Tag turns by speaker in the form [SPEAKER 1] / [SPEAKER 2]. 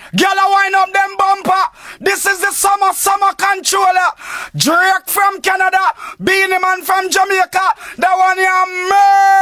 [SPEAKER 1] Girl, I wind up them bumper. This is the summer controller. Drake from Canada, Beanie Man from Jamaica. That one, yeah,